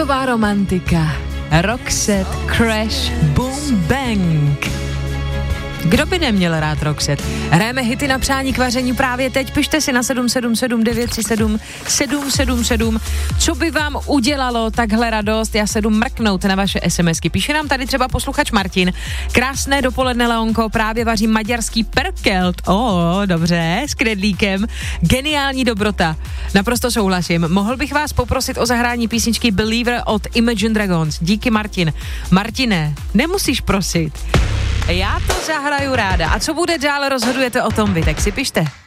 Taková romantika. Roxette, Crash, Boom Bang. Kdo by neměl rád Roxette? Hrajeme hity na přání k vaření právě teď. Pište si na 777 937 777. Co by vám udělalo takhle radost? Já se jdu mrknout na vaše SMSky. Píše nám tady třeba posluchač Martin. Krásné dopoledne, Leonko, právě vařím maďarský perkelt. Dobře, s knedlíkem. Geniální dobrota. Naprosto souhlasím. Mohl bych vás poprosit o zahrání písničky Believer od Imagine Dragons. Díky, Martin. Martine, nemusíš prosit. Já to zahraju ráda. A co bude dál, rozhodujete o tom vy, tak si pište.